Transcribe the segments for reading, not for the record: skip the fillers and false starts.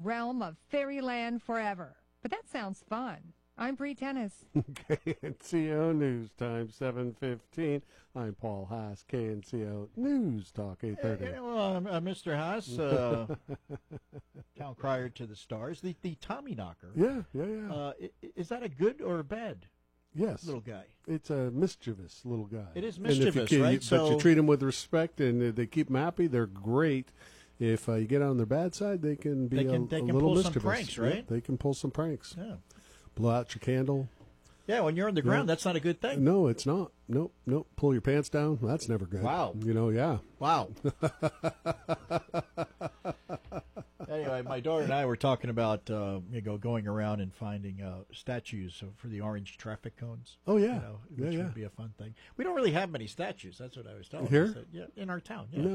realm of fairyland forever. But that sounds fun. I'm Bree Tennis. KNCO News Time, 7:15. I'm Paul Haas, KNCO News Talk, 8:30. Mr. Haas, town crier to the stars, the Tommy Knocker. Yeah. Is that a good or a bad Yes. little guy? It's a mischievous little guy. It is And if mischievous, you, right? But you treat them with respect, and they keep them happy. They're great. If you get on their bad side, they can be a little pull mischievous. some pranks, right? Yeah, they can pull some pranks. Yeah. Blow out your candle. Yeah, when you're on the ground, that's not a good thing. No, it's not. Nope. Pull your pants down. That's never good. Wow. Yeah. Wow. Anyway, my daughter and I were talking about going around and finding statues for the orange traffic cones. Oh, yeah. Which would be a fun thing. We don't really have many statues. That's what I was telling Here? her. Yeah, in our town. Yeah.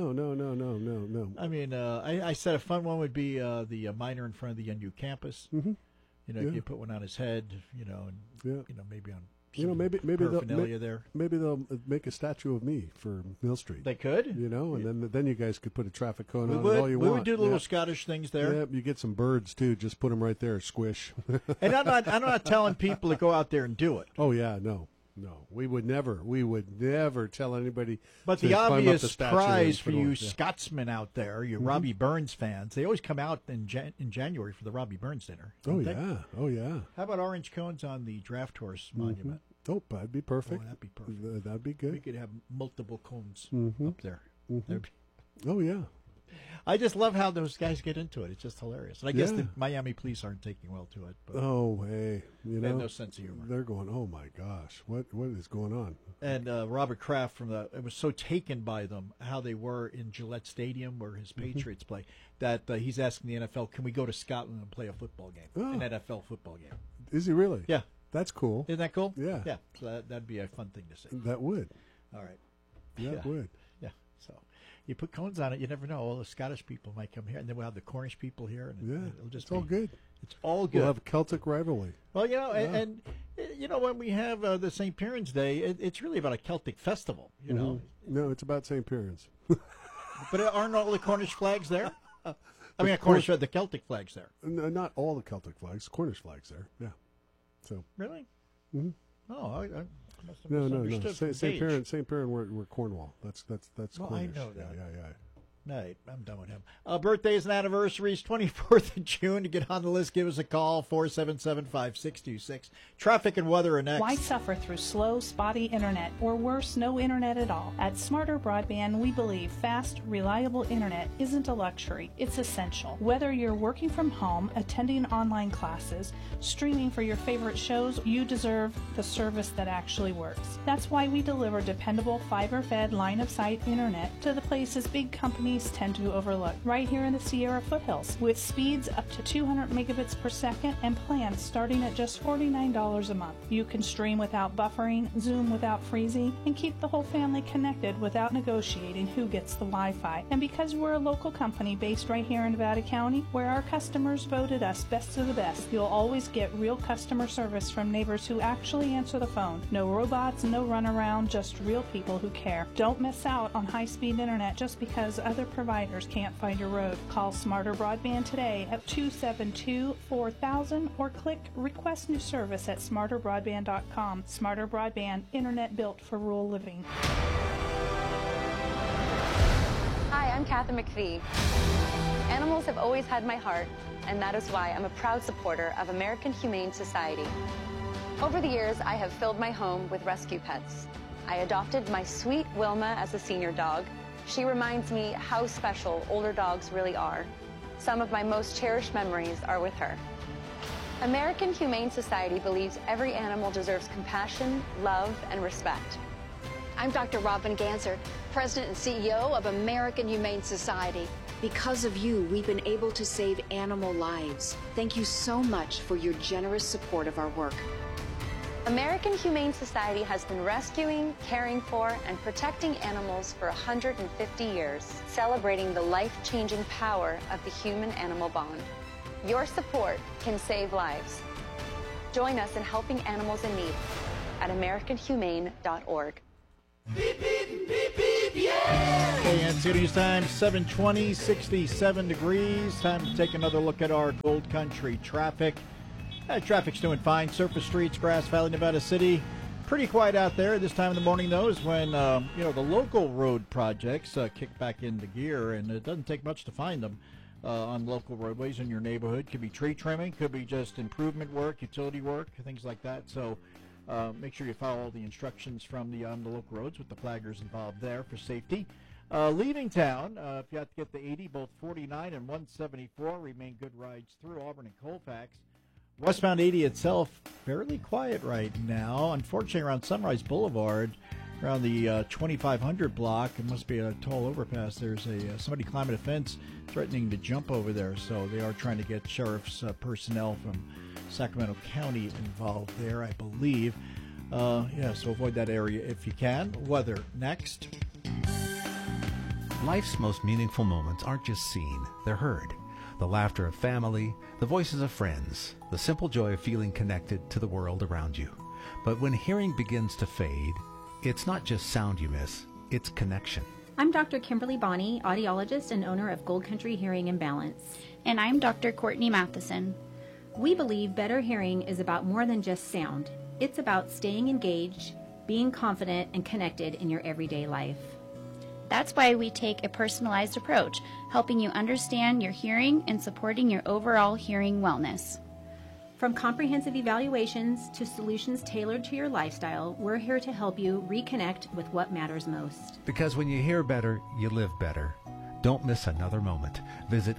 No. I mean, I said a fun one would be the miner in front of the NU campus. Mm-hmm. You put one on his head, and maybe on maybe paraphernalia there. Maybe they'll make a statue of me for Mill Street. They could, and then you guys could put a traffic cone on it all you want. We want. would do little Scottish things there. Yeah, you get some birds too. Just put them right there, squish. And I'm not telling people to go out there and do it. Oh yeah, no, we would never tell anybody. But to the climb up obvious the statue prize and for put you on- Scotsmen out there, you Robbie Burns fans, they always come out in January for the Robbie Burns dinner. Oh don't they? yeah. How about orange cones on the draft horse monument? Oh, that'd be perfect. Oh, that'd be perfect. That'd be good. We could have multiple cones up there. Oh yeah. I just love how those guys get into it. It's just hilarious. And I guess the Miami police aren't taking well to it. But oh, hey, they have no sense of humor. They're going, oh my gosh, what is going on? And Robert Kraft it was so taken by them how they were in Gillette Stadium where his Patriots play that he's asking the NFL, can we go to Scotland and play a football game, an NFL football game? Is he really? Yeah. That's cool. Isn't that cool? Yeah. Yeah. So that'd be a fun thing to see. That would. All right. That would. Yeah. So you put cones on it, you never know. All the Scottish people might come here, and then we'll have the Cornish people here. And it'll just all good. It's all good. We'll have a Celtic rivalry. Well, and when we have the St. Piran's Day, it's really about a Celtic festival, you know. No, it's about St. Piran's. But aren't all the Cornish flags there? I mean, the Celtic flags there. No, not all the Celtic flags. Cornish flags there. Yeah. So. Really? Mm-hmm. Oh, I must have No. misunderstood. St. Piran, we're Cornwall. That's well, Cornish. I know that. Yeah. Right, I'm done with him. Birthdays and anniversaries, 24th of June. To get on the list, give us a call, 477-5626. Traffic and weather are next. Why suffer through slow, spotty internet, or worse, no internet at all? At Smarter Broadband, we believe fast, reliable internet isn't a luxury, it's essential. Whether you're working from home, attending online classes, streaming for your favorite shows, you deserve the service that actually works. That's why we deliver dependable, fiber-fed, line-of-sight internet to the places big companies tend to overlook, right here in the Sierra foothills, with speeds up to 200 megabits per second and plans starting at just $49 a month. You can stream without buffering, Zoom without freezing, and keep the whole family connected without negotiating who gets the Wi-Fi. And because we're a local company based right here in Nevada County, where our customers voted us best of the best, you'll always get real customer service from neighbors who actually answer the phone. No robots, no runaround, just real people who care. Don't miss out on high-speed internet just because other providers can't find your road. Call Smarter Broadband today at 272-4000 or click Request New Service at smarterbroadband.com. Smarter Broadband, internet built for rural living. Hi, I'm Kathy McPhee. Animals have always had my heart, and that is why I'm a proud supporter of American Humane Society. Over the years, I have filled my home with rescue pets. I adopted my sweet Wilma as a senior dog. She reminds me how special older dogs really are. Some of my most cherished memories are with her. American Humane Society believes every animal deserves compassion, love, and respect. I'm Dr. Robin Ganser, President and CEO of American Humane Society. Because of you, we've been able to save animal lives. Thank you so much for your generous support of our work. American Humane Society has been rescuing, caring for, and protecting animals for 150 years, celebrating the life-changing power of the human-animal bond. Your support can save lives. Join us in helping animals in need at AmericanHumane.org. Beep, beep, beep, beep. KNC News Time, 7:20, 67 degrees. Time to take another look at our Gold Country traffic. Traffic's doing fine. Surface streets, Grass Valley, Nevada City. Pretty quiet out there. This time of the morning, though, is when the local road projects kick back into gear, and it doesn't take much to find them on local roadways in your neighborhood. Could be tree trimming, could be just improvement work, utility work, things like that. So make sure you follow all the instructions from the local roads with the flaggers involved there for safety. Leaving town, if you have to get the 80, both 49 and 174 remain good rides through Auburn and Colfax. Westbound 80 itself, fairly quiet right now. Unfortunately, around Sunrise Boulevard, around the 2500 block, it must be a tall overpass. There's somebody climbing a fence threatening to jump over there, so they are trying to get sheriff's personnel from Sacramento County involved there, I believe. So avoid that area if you can. Weather next. Life's most meaningful moments aren't just seen, they're heard. The laughter of family, the voices of friends, the simple joy of feeling connected to the world around you. But when hearing begins to fade, it's not just sound you miss, it's connection. I'm Dr. Kimberly Bonney, audiologist and owner of Gold Country Hearing and Balance. And I'm Dr. Courtney Matheson. We believe better hearing is about more than just sound. It's about staying engaged, being confident, and connected in your everyday life. That's why we take a personalized approach, helping you understand your hearing and supporting your overall hearing wellness. From comprehensive evaluations to solutions tailored to your lifestyle, we're here to help you reconnect with what matters most. Because when you hear better, you live better. Don't miss another moment. Visit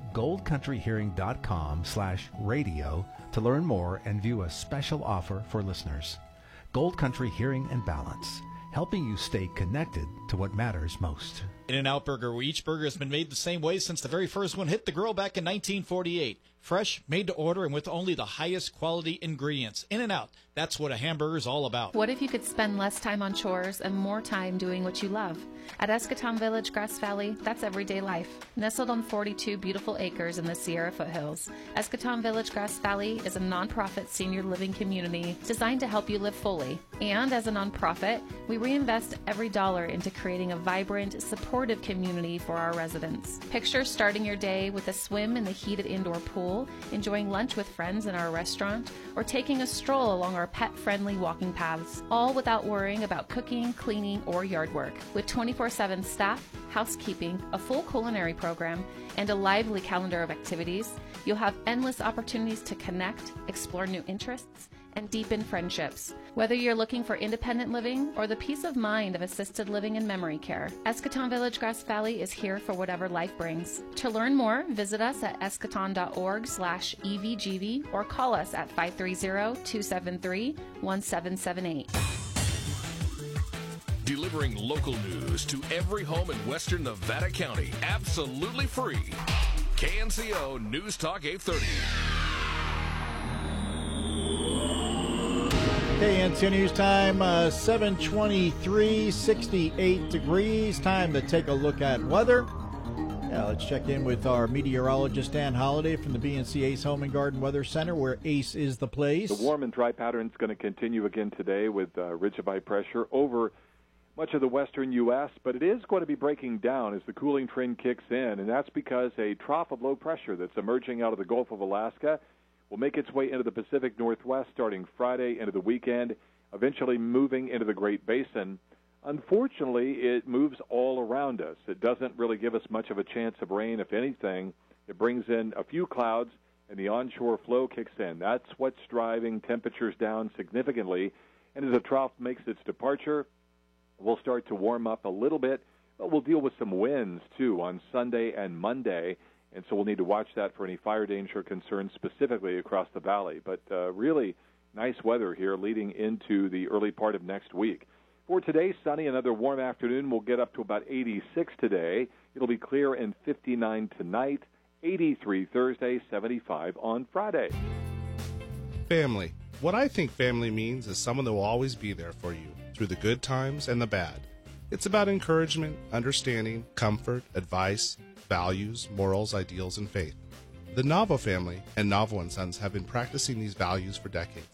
goldcountryhearing.com/radio to learn more and view a special offer for listeners. Gold Country Hearing and Balance, helping you stay connected to what matters most. In-N-Out Burger, where each burger has been made the same way since the very first one hit the grill back in 1948. Fresh, made to order, and with only the highest quality ingredients. In-N-Out, that's what a hamburger is all about. What if you could spend less time on chores and more time doing what you love? At Escatón Village, Grass Valley, that's everyday life. Nestled on 42 beautiful acres in the Sierra foothills, Escatón Village, Grass Valley is a nonprofit senior living community designed to help you live fully. And as a nonprofit, we reinvest every dollar into creating a vibrant, supportive community for our residents. Picture starting your day with a swim in the heated indoor pool, enjoying lunch with friends in our restaurant, or taking a stroll along our pet-friendly walking paths, all without worrying about cooking, cleaning, or yard work. With 24/7 staff, housekeeping, a full culinary program, and a lively calendar of activities, you'll have endless opportunities to connect, explore new interests, and deepen friendships. Whether you're looking for independent living or the peace of mind of assisted living and memory care, Escatón Village, Grass Valley is here for whatever life brings. To learn more, visit us at escaton.org/EVGV or call us at 530-273-1778. Delivering local news to every home in western Nevada County, absolutely free. KNCO News Talk 830. KNC News Time, 7:23, 68 degrees. Time to take a look at weather. Let's check in with our meteorologist, Dan Holliday, from the BNC Ace Home and Garden Weather Center, where Ace is the place. The warm and dry pattern is going to continue again today with ridge of high pressure over much of the western U.S., but it is going to be breaking down as the cooling trend kicks in, and that's because a trough of low pressure that's emerging out of the Gulf of Alaska will make its way into the Pacific Northwest starting Friday into the weekend, eventually moving into the Great Basin. Unfortunately, it moves all around us. It doesn't really give us much of a chance of rain. If anything, it brings in a few clouds, and the onshore flow kicks in. That's what's driving temperatures down significantly. And as the trough makes its departure, we'll start to warm up a little bit, but we'll deal with some winds, too, on Sunday and Monday. And so we'll need to watch that for any fire danger concerns specifically across the valley. But really nice weather here leading into the early part of next week. For today, sunny, another warm afternoon. We'll get up to about 86 today. It'll be clear and 59 tonight, 83 Thursday, 75 on Friday. Family. What I think family means is someone that will always be there for you through the good times and the bad. It's about encouragement, understanding, comfort, advice, values, morals, ideals, and faith. The Navo family and Navo & Sons have been practicing these values for decades.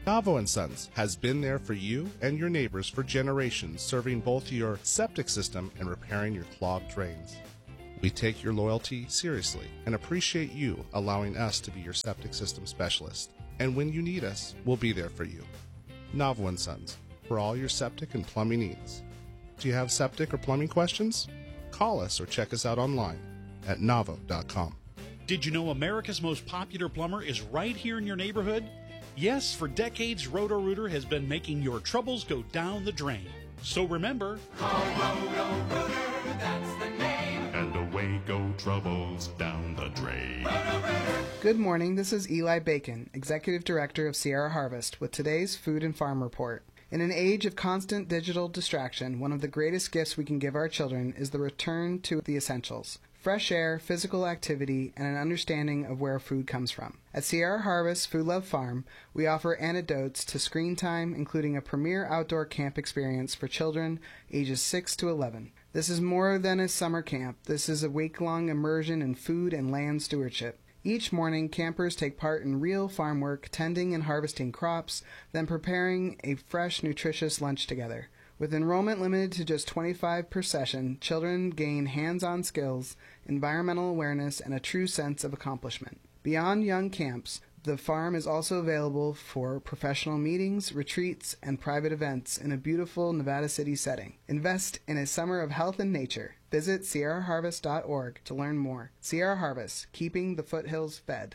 Navo & Sons has been there for you and your neighbors for generations, serving both your septic system and repairing your clogged drains. We take your loyalty seriously and appreciate you allowing us to be your septic system specialist. And when you need us, we'll be there for you. Navo & Sons, for all your septic and plumbing needs. Do you have septic or plumbing questions? Call us or check us out online at navo.com. Did you know America's most popular plumber is right here in your neighborhood? Yes, for decades, Roto-Rooter has been making your troubles go down the drain. So remember, call Roto-Rooter, that's the name. And away go troubles down the drain. Roto-Rooter. Good morning, this is Eli Bacon, Executive Director of Sierra Harvest, with today's Food and Farm Report. In an age of constant digital distraction, one of the greatest gifts we can give our children is the return to the essentials. Fresh air, physical activity, and an understanding of where food comes from. At Sierra Harvest Food Love Farm, we offer antidotes to screen time, including a premier outdoor camp experience for children ages 6 to 11. This is more than a summer camp. This is a week-long immersion in food and land stewardship. Each morning, campers take part in real farm work, tending and harvesting crops, then preparing a fresh, nutritious lunch together. With enrollment limited to just 25 per session, children gain hands-on skills, environmental awareness, and a true sense of accomplishment. Beyond young camps, the farm is also available for professional meetings, retreats, and private events in a beautiful Nevada City setting. Invest in a summer of health and nature. Visit sierraharvest.org to learn more. Sierra Harvest, keeping the foothills fed.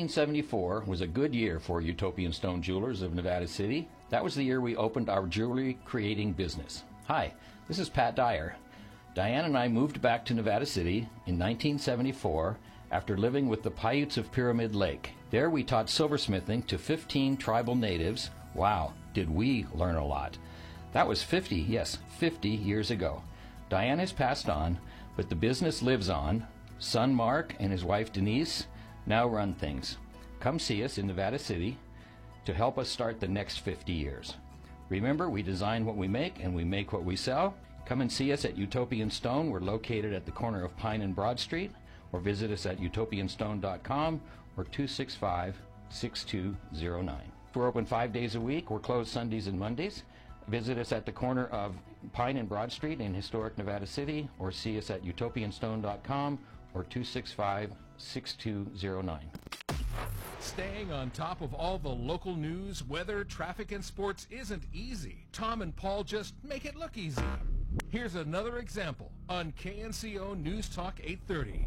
1974 was a good year for Utopian Stone Jewelers of Nevada City. That was the year we opened our jewelry creating business. Hi, this is Pat Dyer. Diane and I moved back to Nevada City in 1974 after living with the Paiutes of Pyramid Lake. There we taught silversmithing to 15 tribal natives. Wow, did we learn a lot. That was 50 years ago. Diane has passed on, but the business lives on. Son Mark and his wife Denise now run things. Come see us in Nevada City to help us start the next 50 years. Remember, we design what we make and we make what we sell. Come and see us at Utopian Stone. We're located at the corner of Pine and Broad Street, or visit us at utopianstone.com or 265-6209. We're open 5 days a week. We're closed Sundays and Mondays. Visit us at the corner of Pine and Broad Street in historic Nevada City, or see us at utopianstone.com or 265-6209. Staying on top of all the local news, weather, traffic, and sports isn't easy. Tom and Paul just make it look easy. Here's another example on KNCO News Talk 830.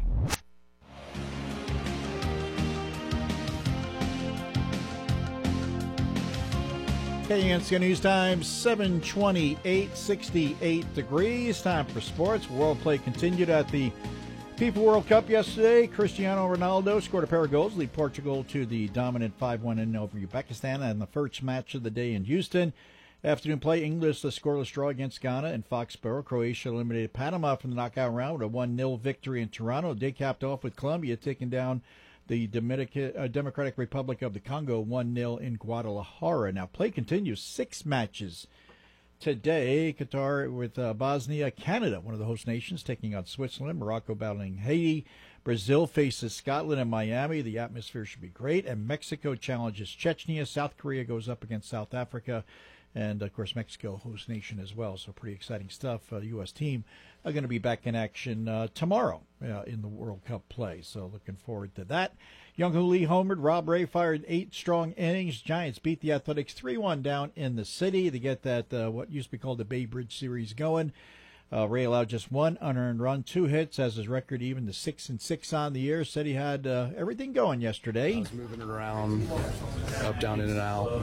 KNCO News Time, 7:28, 68 degrees. Time for sports. World play continued at the FIFA World Cup yesterday. Cristiano Ronaldo scored a pair of goals, lead Portugal to the dominant 5-1 win over Uzbekistan in the first match of the day in Houston. Afternoon play, England a scoreless draw against Ghana in Foxborough. Croatia eliminated Panama from the knockout round with a 1-0 victory in Toronto. The day capped off with Colombia taking down the Democratic Republic of the Congo 1-0 in Guadalajara. Now, play continues. 6 matches today. Qatar with Bosnia. Canada, one of the host nations, taking on Switzerland. Morocco battling Haiti. Brazil faces Scotland and Miami. The atmosphere should be great. And Mexico challenges Chechnya. South Korea goes up against South Africa. And, of course, Mexico, host nation as well. So pretty exciting stuff. The U.S. team are going to be back in action tomorrow in the World Cup play. So looking forward to that. Young-Hoo Lee homered. Rob Ray fired 8 strong innings. Giants beat the Athletics 3-1 down in the city to get that what used to be called the Bay Bridge Series going. Ray allowed just 1 unearned run, 2 hits, as his record even to 6-6 on the year. Said he had everything going yesterday. I was moving it around, up, down, in, and out.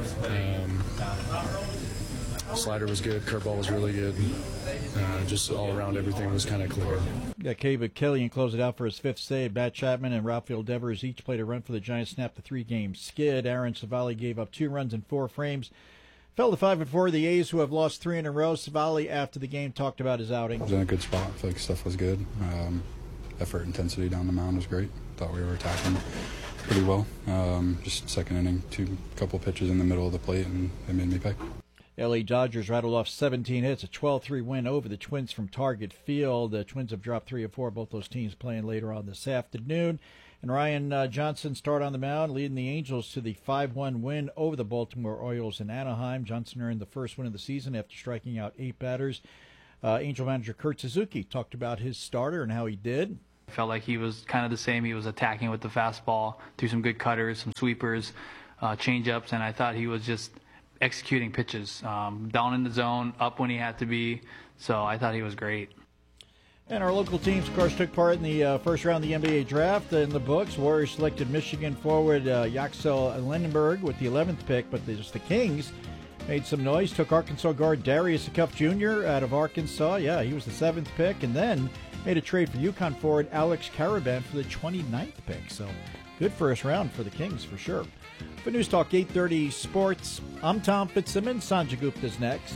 Slider was good. Curveball was really good. Just all around, everything was kind of clear. Yeah, Caleb Killian closed it out for his 5th save. Matt Chapman and Rafael Devers each played a run for the Giants, snapped the 3-game skid. Aaron Savali gave up 2 runs in 4 frames. Fell to 5-4. The A's, who have lost 3 in a row. Savali, after the game, talked about his outing. I was in a good spot. I feel like stuff was good. Effort, intensity down the mound was great. Thought we were attacking pretty well. Just second inning, couple pitches in the middle of the plate, and they made me pay. L.A. Dodgers rattled off 17 hits, a 12-3 win over the Twins from Target Field. The Twins have dropped 3 of 4. Both those teams playing later on this afternoon. And Ryan Johnson started on the mound, leading the Angels to the 5-1 win over the Baltimore Orioles in Anaheim. Johnson earned the first win of the season after striking out 8 batters. Angel manager Kurt Suzuki talked about his starter and how he did. Felt like he was kind of the same. He was attacking with the fastball, threw some good cutters, some sweepers, change-ups, and I thought he was just executing pitches, down in the zone, up when he had to be. So I thought he was great. And our local teams, of course, took part in the first round of the NBA draft. In the books, Warriors selected Michigan forward Yaxel Lindenberg with the 11th pick, but the Kings made some noise, took Arkansas guard Darius Cuff Jr. out of Arkansas. Yeah, he was the 7th pick, and then made a trade for UConn forward Alex Caravan for the 29th pick. So good first round for the Kings for sure. For News Talk 830 Sports, I'm Tom Fitzsimmons. Sanjay Gupta's next.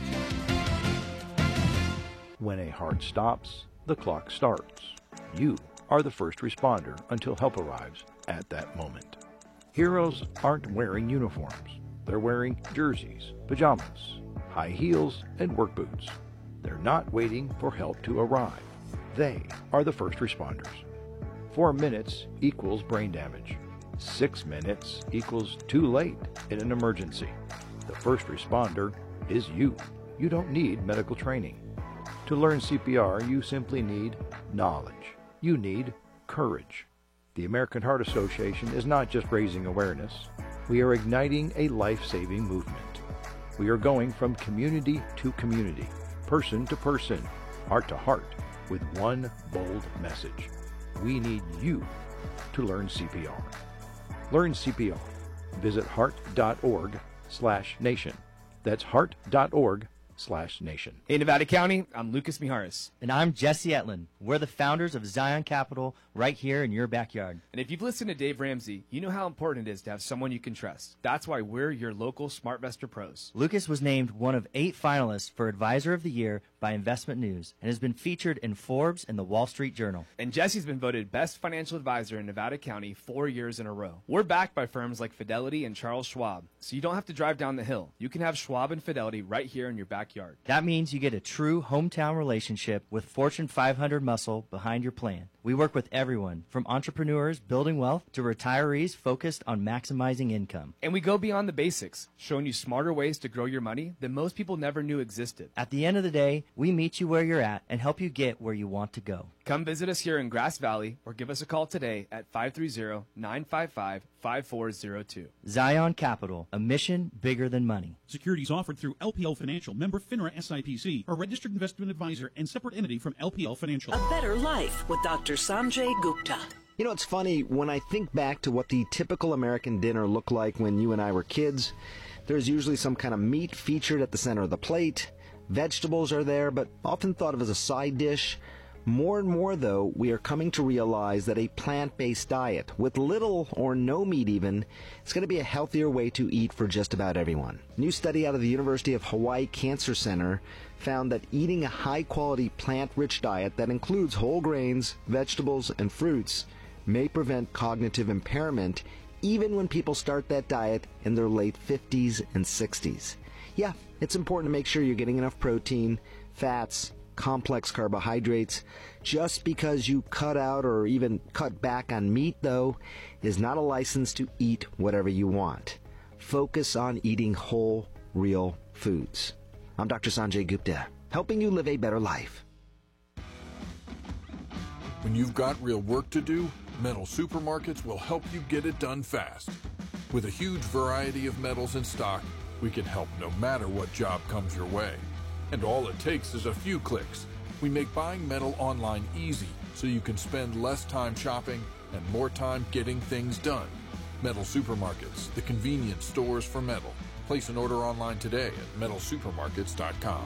When a heart stops, the clock starts. You are the first responder until help arrives at that moment. Heroes aren't wearing uniforms. They're wearing jerseys, pajamas, high heels, and work boots. They're not waiting for help to arrive. They are the first responders. 4 minutes equals brain damage. 6 minutes equals too late in an emergency. The first responder is you. You don't need medical training. To learn CPR, you simply need knowledge. You need courage. The American Heart Association is not just raising awareness. We are igniting a life-saving movement. We are going from community to community, person to person, heart to heart, with one bold message. We need you to learn CPR. Learn CPR. Visit heart.org/nation. That's heart.org/nation. In Nevada County, I'm Lucas Mijares. And I'm Jesse Etlin. We're the founders of Zion Capital right here in your backyard. And if you've listened to Dave Ramsey, you know how important it is to have someone you can trust. That's why we're your local SmartVestor pros. Lucas was named one of 8 finalists for Advisor of the Year by Investment News and has been featured in Forbes and the Wall Street Journal. And Jesse's been voted Best Financial Advisor in Nevada County 4 years in a row. We're backed by firms like Fidelity and Charles Schwab, so you don't have to drive down the hill. You can have Schwab and Fidelity right here in your backyard. That means you get a true hometown relationship with Fortune 500 muscle behind your plan. We work with everyone, from entrepreneurs building wealth to retirees focused on maximizing income. And we go beyond the basics, showing you smarter ways to grow your money that most people never knew existed. At the end of the day, we meet you where you're at and help you get where you want to go. Come visit us here in Grass Valley or give us a call today at 530-955-5402. Zion Capital, a mission bigger than money. Securities offered through LPL Financial, member FINRA SIPC, a registered investment advisor and separate entity from LPL Financial. A better life with Dr. Sanjay Gupta. You know, it's funny, when I think back to what the typical American dinner looked like when you and I were kids, there's usually some kind of meat featured at the center of the plate. Vegetables are there, but often thought of as a side dish. More and more, though, we are coming to realize that a plant-based diet, with little or no meat even, is going to be a healthier way to eat for just about everyone. A new study out of the University of Hawaii Cancer Center found that eating a high-quality plant-rich diet that includes whole grains, vegetables, and fruits may prevent cognitive impairment even when people start that diet in their late 50s and 60s. Yeah, it's important to make sure you're getting enough protein, fats, complex carbohydrates. Just because you cut out or even cut back on meat, though, is not a license to eat whatever you want. Focus on eating whole, real foods. I'm Dr. Sanjay Gupta, helping you live a better life. When you've got real work to do, Metal Supermarkets will help you get it done fast. With a huge variety of metals in stock, we can help no matter what job comes your way. And all it takes is a few clicks. We make buying metal online easy so you can spend less time shopping and more time getting things done. Metal Supermarkets, the convenience stores for metal. Place an order online today at metalsupermarkets.com.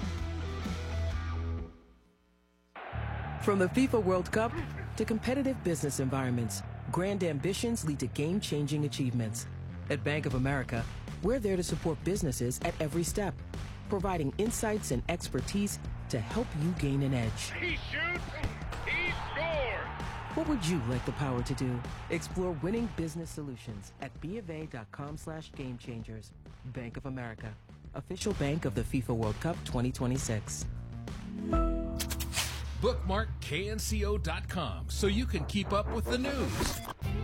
From the FIFA World Cup to competitive business environments, grand ambitions lead to game-changing achievements. At Bank of America, we're there to support businesses at every step, providing insights and expertise to help you gain an edge. He shoots, he scores! What would you like the power to do? Explore winning business solutions at BofA.com/gamechangers. Bank of America, official bank of the FIFA World Cup 2026. Bookmark KNCO.com so you can keep up with the news,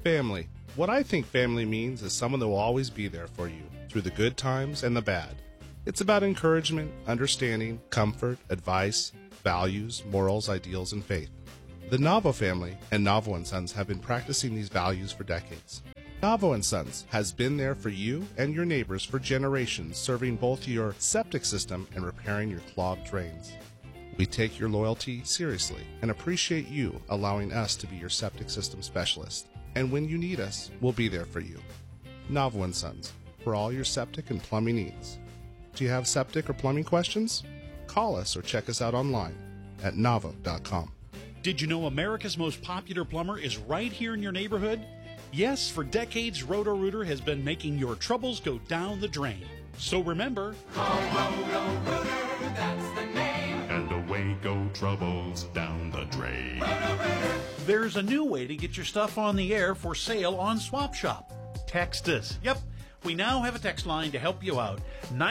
Family. What I think family means is someone that will always be there for you through the good times and the bad. It's about encouragement, understanding, comfort, advice, values, morals, ideals, and faith. The Navo family and Navo & Sons have been practicing these values for decades. Navo & Sons has been there for you and your neighbors for generations, serving both your septic system and repairing your clogged drains. We take your loyalty seriously and appreciate you allowing us to be your septic system specialist. And when you need us, we'll be there for you. Navo & Sons, for all your septic and plumbing needs. Do you have septic or plumbing questions? Call us or check us out online at navo.com. Did you know America's most popular plumber is right here in your neighborhood? Yes, for decades, Roto-Rooter has been making your troubles go down the drain. So remember, call Roto-Rooter, that's the name. And away go troubles down the drain. Roto-Rooter. There's a new way to get your stuff on the air for sale on Swap Shop. Text us. Yep. We now have a text line to help you out.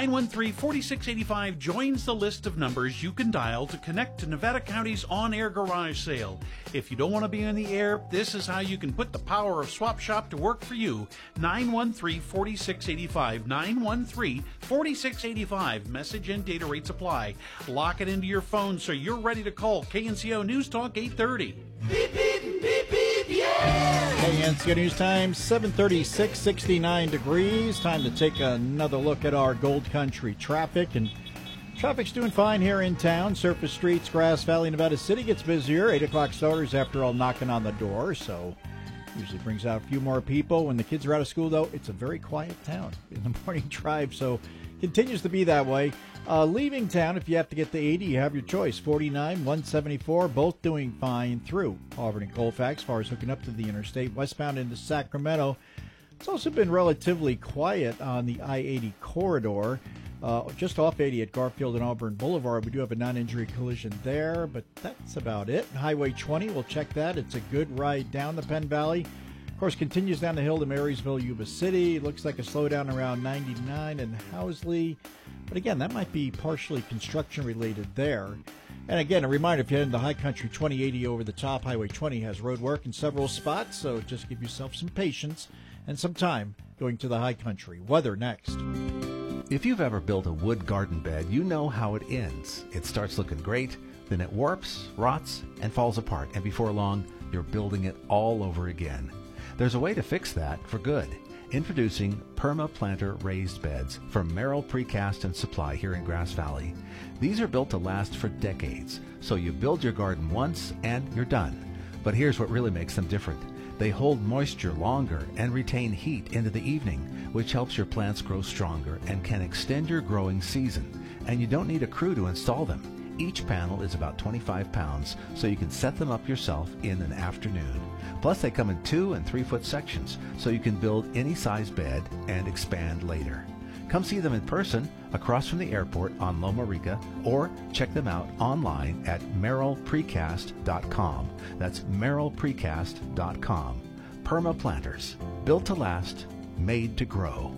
913-4685 joins the list of numbers you can dial to connect to Nevada County's on-air garage sale. If you don't want to be on the air, this is how you can put the power of Swap Shop to work for you. 913-4685. 913-4685. Message and data rates apply. Lock it into your phone so you're ready to call KNCO News Talk 830. Beep, beep, beep, beep, yeah! KNCO News Time, 7:36, 69 degrees. Time to take another look at our Gold Country traffic. And traffic's doing fine here in town. Surface streets, Grass Valley, Nevada City gets busier. 8 o'clock starters after all knocking on the door. So usually brings out a few more people. When the kids are out of school, though, it's a very quiet town in the morning drive. So continues to be that way. Leaving town, if you have to get to 80, you have your choice. 49, 174, both doing fine through Auburn and Colfax as far as hooking up to the interstate. Westbound into Sacramento. It's also been relatively quiet on the I-80 corridor. Just off 80 at Garfield and Auburn Boulevard. We do have a non-injury collision there, but that's about it. Highway 20, we'll check that. It's a good ride down the Penn Valley. Of course, continues down the hill to Marysville, Yuba City. Looks like a slowdown around 99 and Housley. But again, that might be partially construction related there. And again, a reminder, if you head into High Country 2080 over the top, Highway 20 has road work in several spots, so just give yourself some patience and some time going to the High Country. Weather next. If you've ever built a wood garden bed, you know how it ends. It starts looking great, then it warps, rots, and falls apart, and before long, you're building it all over again. There's a way to fix that for good. Introducing PermaPlanter raised beds from Merrill Precast and Supply here in Grass Valley. These are built to last for decades, so you build your garden once and you're done. But here's what really makes them different. They hold moisture longer and retain heat into the evening, which helps your plants grow stronger and can extend your growing season. And you don't need a crew to install them. Each panel is about 25 pounds, so you can set them up yourself in an afternoon. Plus, they come in 2 and 3 foot sections, so you can build any size bed and expand later. Come see them in person across from the airport on Loma Rica, or check them out online at merrillprecast.com. That's merrillprecast.com. PermaPlanters, built to last, made to grow.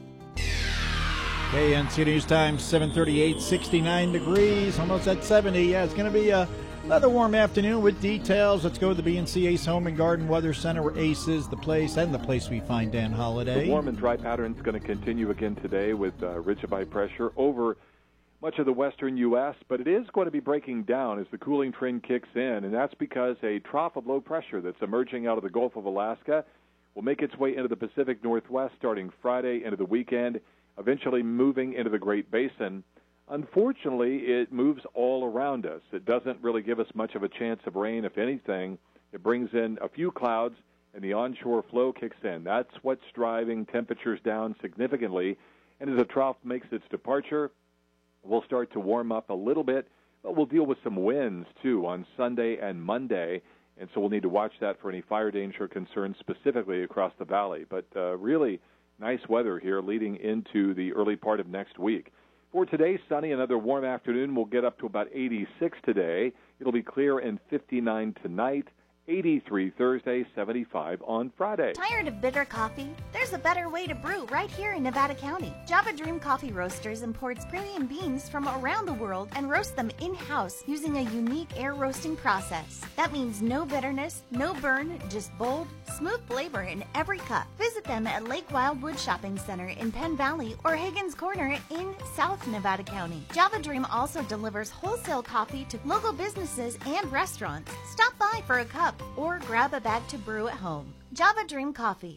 KNCO News Time, 7:38, 69 degrees, almost at 70. Yeah, it's going to be another warm afternoon with details. Let's go to the BNC Ace Home and Garden Weather Center, where Ace is the place and the place we find Dan Holliday. The warm and dry pattern is going to continue again today with ridge of high pressure over much of the western U.S., but it is going to be breaking down as the cooling trend kicks in, and that's because a trough of low pressure that's emerging out of the Gulf of Alaska will make its way into the Pacific Northwest starting Friday into the weekend, eventually moving into the Great Basin. Unfortunately, it moves all around us. It doesn't really give us much of a chance of rain. If anything, it brings in a few clouds, and the onshore flow kicks in. That's what's driving temperatures down significantly. And as the trough makes its departure, we'll start to warm up a little bit, but we'll deal with some winds, too, on Sunday and Monday. And so we'll need to watch that for any fire danger concerns specifically across the valley. But really nice weather here leading into the early part of next week. For today, sunny, another warm afternoon. We'll get up to about 86 today. It'll be clear and 59 tonight 83 Thursday, 75 on Friday. Tired of bitter coffee? There's a better way to brew right here in Nevada County. Java Dream Coffee Roasters imports premium beans from around the world and roasts them in-house using a unique air roasting process. That means no bitterness, no burn, just bold, smooth flavor in every cup. Visit them at Lake Wildwood Shopping Center in Penn Valley or Higgins Corner in South Nevada County. Java Dream also delivers wholesale coffee to local businesses and restaurants. Stop by for a cup or grab a bag to brew at home. Java Dream Coffee.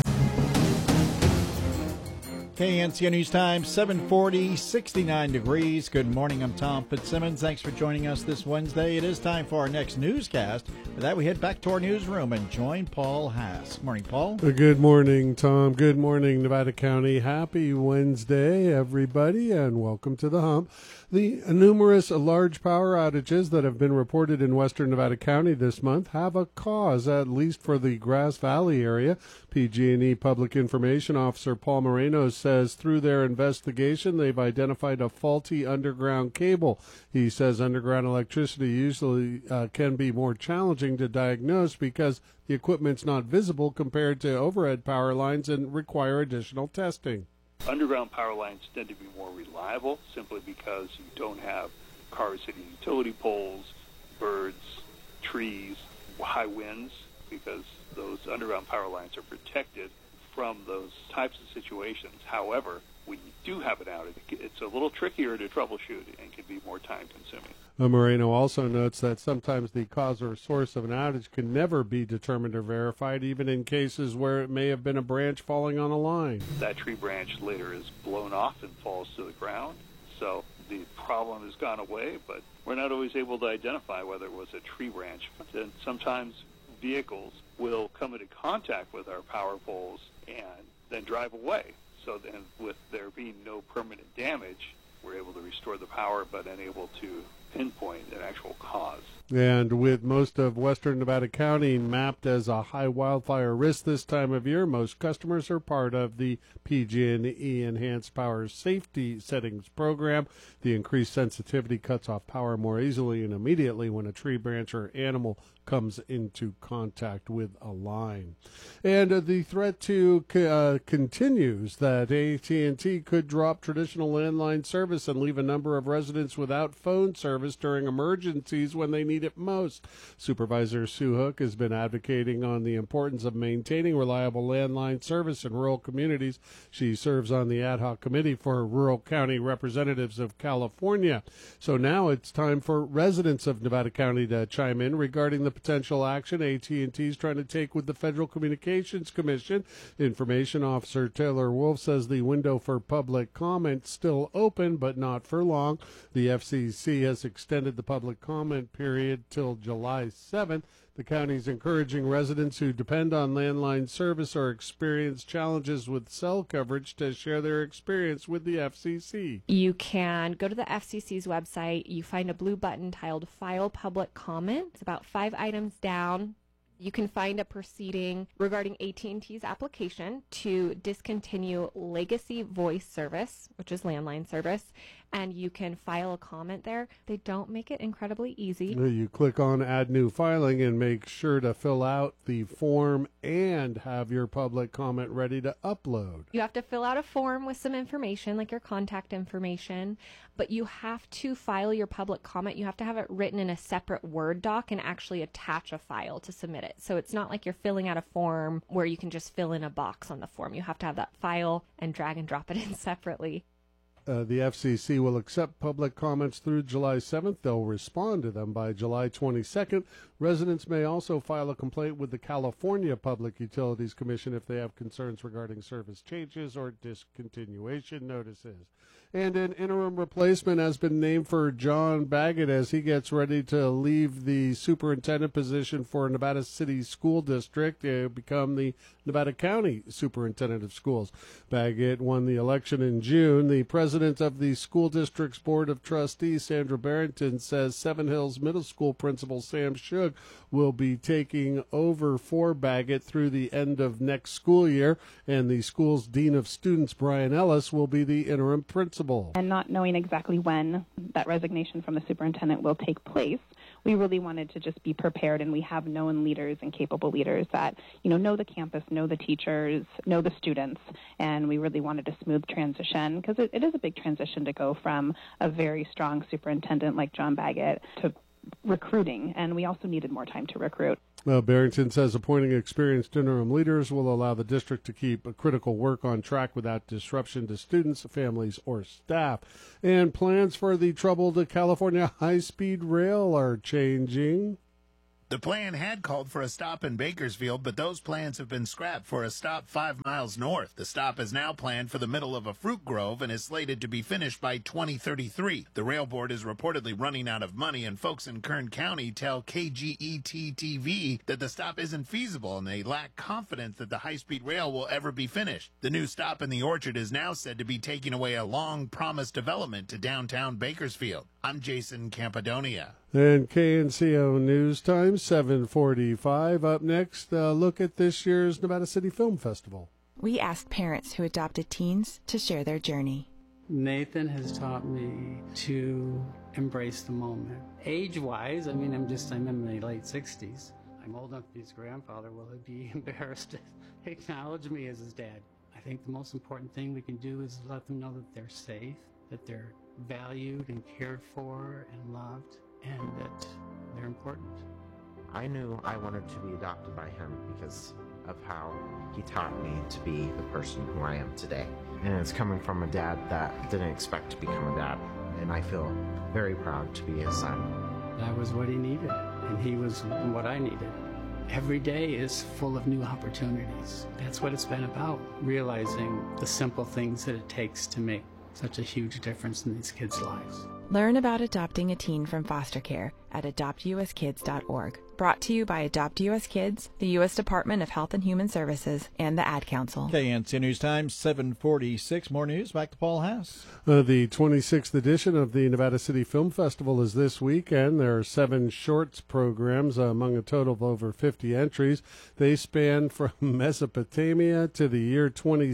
KNCO News Time, 7:40, 69 degrees. Good morning, I'm Tom Fitzsimmons. Thanks for joining us this Wednesday. It is time for our next newscast. For that, we head back to our newsroom and join Paul Haas. Morning, Paul. Good morning, Tom. Good morning, Nevada County. Happy Wednesday, everybody, and welcome to the hump. The numerous large power outages that have been reported in western Nevada County this month have a cause, at least for the Grass Valley area. PG&E Public Information Officer Paul Moreno says through their investigation they've identified a faulty underground cable. He says underground electricity usually can be more challenging to diagnose because the equipment's not visible compared to overhead power lines and require additional testing. Underground power lines tend to be more reliable simply because you don't have cars hitting utility poles, birds, trees, high winds, because those underground power lines are protected from those types of situations. However, when you do have an outage, it's a little trickier to troubleshoot and can be more time-consuming. Moreno also notes that sometimes the cause or source of an outage can never be determined or verified, even in cases where it may have been a branch falling on a line. That tree branch later is blown off and falls to the ground, so the problem has gone away, but we're not always able to identify whether it was a tree branch. Then sometimes vehicles will come into contact with our power poles and then drive away. So then with there being no permanent damage, we're able to restore the power but unable to pinpoint an actual cause. And with most of western Nevada County mapped as a high wildfire risk this time of year, most customers are part of the PG&E Enhanced Power Safety Settings program. The increased sensitivity cuts off power more easily and immediately when a tree branch or animal comes into contact with a line. And the threat to continues that AT&T could drop traditional landline service and leave a number of residents without phone service during emergencies when they need it most. Supervisor Sue Hook has been advocating on the importance of maintaining reliable landline service in rural communities. She serves on the ad hoc committee for Rural County Representatives of California. So now it's time for residents of Nevada County to chime in regarding the potential action AT&T is trying to take with the Federal Communications Commission. Information Officer Taylor Wolf says the window for public comment still open, but not for long. The FCC has extended the public comment period till July 7th. The county is encouraging residents who depend on landline service or experience challenges with cell coverage to share their experience with the FCC. You can go to the FCC's website. You find a blue button titled File Public Comment. It's about 5 items down. You can find a proceeding regarding AT&T's application to discontinue legacy voice service, which is landline service, and you can file a comment there. They don't make it incredibly easy. You click on Add New Filing and make sure to fill out the form and have your public comment ready to upload. You have to fill out a form with some information, like your contact information, but you have to file your public comment. You have to have it written in a separate Word doc and actually attach a file to submit it. So it's not like you're filling out a form where you can just fill in a box on the form. You have to have that file and drag and drop it in separately. The FCC will accept public comments through July 7th. They'll respond to them by July 22nd. Residents may also file a complaint with the California Public Utilities Commission if they have concerns regarding service changes or discontinuation notices. And an interim replacement has been named for John Baggett as he gets ready to leave the superintendent position for Nevada City School District to become the Nevada County Superintendent of Schools. Baggett won the election in June. The president of the school district's Board of Trustees, Sandra Barrington, says Seven Hills Middle School principal Sam Shug will be taking over for Baggett through the end of next school year, and the school's Dean of Students, Brian Ellis, will be the interim principal. And not knowing exactly when that resignation from the superintendent will take place, we really wanted to just be prepared, and we have known leaders and capable leaders that, know the campus, know the teachers, know the students, and we really wanted a smooth transition because it is a big transition to go from a very strong superintendent like John Baggett to recruiting, and we also needed more time to recruit. Barrington says appointing experienced interim leaders will allow the district to keep critical work on track without disruption to students, families, or staff. And plans for the troubled California high-speed rail are changing. The plan had called for a stop in Bakersfield, but those plans have been scrapped for a stop 5 miles north. The stop is now planned for the middle of a fruit grove and is slated to be finished by 2033. The rail board is reportedly running out of money, and folks in Kern County tell KGET-TV that the stop isn't feasible and they lack confidence that the high-speed rail will ever be finished. The new stop in the Orchard is now said to be taking away a long-promised development to downtown Bakersfield. I'm Jason Campadonia. And KNCO News Time, 7:45. Up next, a look at this year's Nevada City Film Festival. We asked parents who adopted teens to share their journey. Nathan has taught me to embrace the moment. Age-wise, I'm in my late 60s. I'm old enough to be his grandfather. Will he be embarrassed to acknowledge me as his dad? I think the most important thing we can do is let them know that they're safe, that they're valued and cared for and loved, and that they're important. I knew I wanted to be adopted by him because of how he taught me to be the person who I am today. And it's coming from a dad that didn't expect to become a dad, and I feel very proud to be his son. That was what he needed, and he was what I needed. Every day is full of new opportunities. That's what it's been about, realizing the simple things that it takes to make such a huge difference in these kids' lives. Learn about adopting a teen from foster care at adoptuskids.org. Brought to you by Adopt US Kids, the U.S. Department of Health and Human Services, and the Ad Council. KNC News Time, 7:46. More news. Back to Paul Haas. The 26th edition of the Nevada City Film Festival is this weekend. There are 7 shorts programs among a total of over 50 entries. They span from Mesopotamia to the year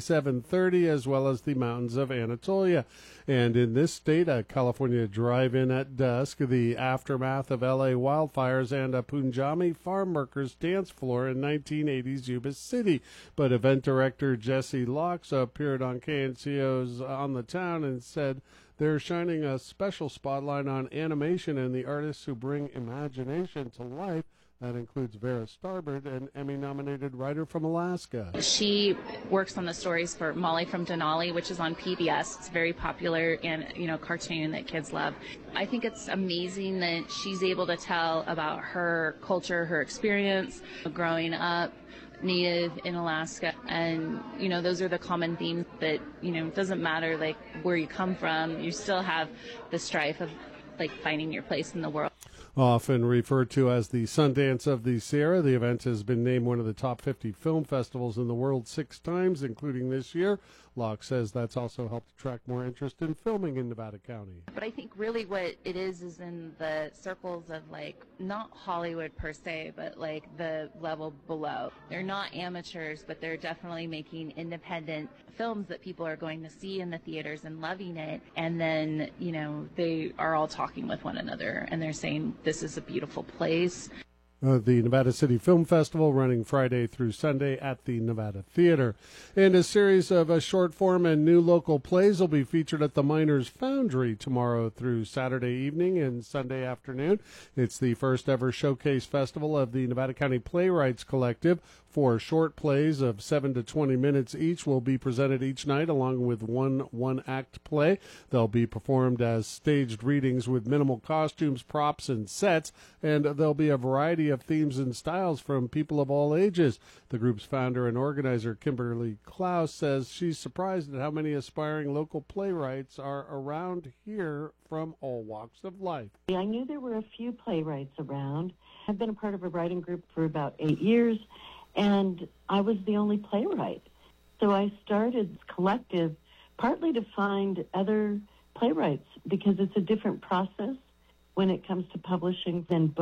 2730, as well as the mountains of Anatolia. And in this state, a California drive-in at dusk, the aftermath of L.A. wildfires, and a Punjabi farm workers dance floor in 1980s Yuba City. But event director Jesse Locks appeared on KNCO's On the Town and said they're shining a special spotlight on animation and the artists who bring imagination to life. That includes Vera Starbird, an Emmy-nominated writer from Alaska. She works on the stories for Molly from Denali, which is on PBS. It's very popular and, cartoon that kids love. I think it's amazing that she's able to tell about her culture, her experience growing up Native in Alaska. And, those are the common themes that, it doesn't matter, where you come from. You still have the strife of, finding your place in the world. Often referred to as the Sundance of the Sierra, the event has been named one of the top 50 film festivals in the world 6 times, including this year. Locke says that's also helped attract more interest in filming in Nevada County. But I think really what it is in the circles of not Hollywood per se, but the level below. They're not amateurs, but they're definitely making independent films that people are going to see in the theaters and loving it. And then, they are all talking with one another and they're saying, this is a beautiful place. The Nevada City Film Festival running Friday through Sunday at the Nevada Theater. And a series of short form and new local plays will be featured at the Miners Foundry tomorrow through Saturday evening and Sunday afternoon. It's the first ever showcase festival of the Nevada County Playwrights Collective. 4 short plays of 7 to 20 minutes each will be presented each night, along with one-act play. They'll be performed as staged readings with minimal costumes, props, and sets, and there'll be a variety of themes and styles from people of all ages. The group's founder and organizer, Kimberly Klaus, says she's surprised at how many aspiring local playwrights are around here from all walks of life. I knew there were a few playwrights around. I've been a part of a writing group for about 8 years, and I was the only playwright. So I started this collective partly to find other playwrights because it's a different process when it comes to publishing than books.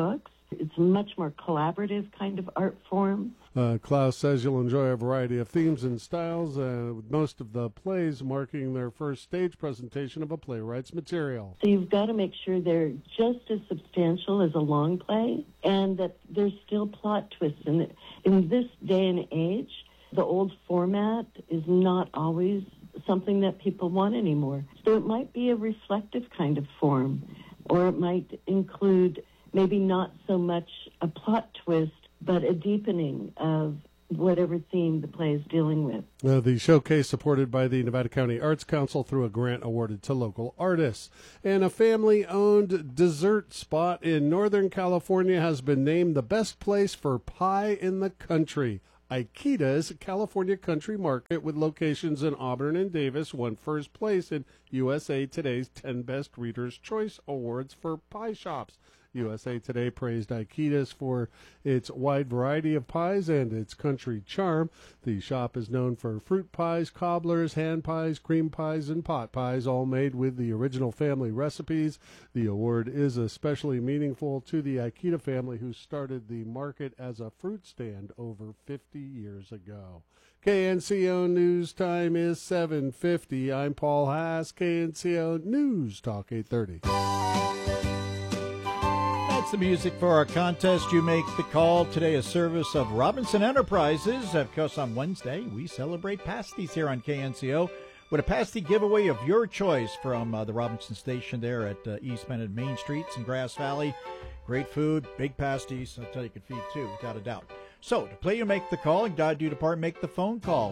It's a much more collaborative kind of art form. Klaus says you'll enjoy a variety of themes and styles, with most of the plays marking their first stage presentation of a playwright's material. So you've got to make sure they're just as substantial as a long play and that there's still plot twists. And in this day and age, the old format is not always something that people want anymore. So it might be a reflective kind of form, or it might include maybe not so much a plot twist, but a deepening of whatever theme the play is dealing with. The showcase supported by the Nevada County Arts Council through a grant awarded to local artists. And a family-owned dessert spot in Northern California has been named the best place for pie in the country. Aikida's California Country Market, with locations in Auburn and Davis, won first place in USA Today's 10 Best Reader's Choice Awards for pie shops. USA Today praised Aikida's for its wide variety of pies and its country charm. The shop is known for fruit pies, cobblers, hand pies, cream pies, and pot pies, all made with the original family recipes. The award is especially meaningful to the Aikida family, who started the market as a fruit stand over 50 years ago. KNCO News Time is 7:50. I'm Paul Haas, KNCO News Talk 830. That's the music for our contest. You make the call. Today, a service of Robinson Enterprises. Of course, on Wednesday, we celebrate pasties here on KNCO with a pasty giveaway of your choice from the Robinson station there at East Bend and Main Streets in Grass Valley. Great food, big pasties. I'll tell you, can feed two, without a doubt. So, to play, you make the call, and God do depart, make the phone call.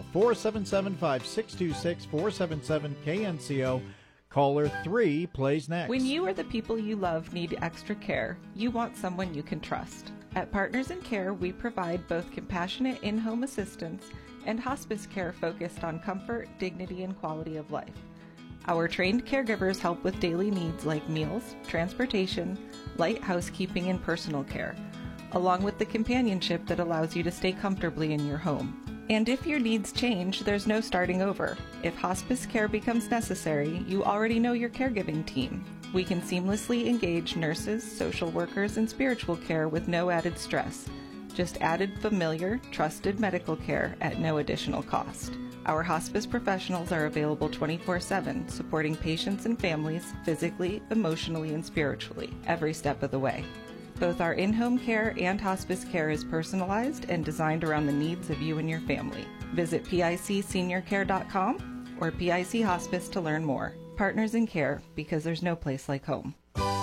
477-5626, 477-KNCO. Caller 3 plays next. When you or the people you love need extra care, you want someone you can trust. At Partners in Care, we provide both compassionate in-home assistance and hospice care focused on comfort, dignity, and quality of life. Our trained caregivers help with daily needs like meals, transportation, light housekeeping, and personal care, along with the companionship that allows you to stay comfortably in your home. And if your needs change, there's no starting over. If hospice care becomes necessary, you already know your caregiving team. We can seamlessly engage nurses, social workers, and spiritual care with no added stress. Just added familiar, trusted medical care at no additional cost. Our hospice professionals are available 24/7, supporting patients and families physically, emotionally, and spiritually, every step of the way. Both our in-home care and hospice care is personalized and designed around the needs of you and your family. Visit PICSeniorCare.com or PIC Hospice to learn more. Partners in Care, because there's no place like home.